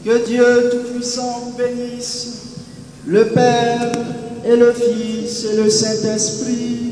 Que Dieu Tout-Puissant vous bénisse, le Père et le Fils et le Saint-Esprit.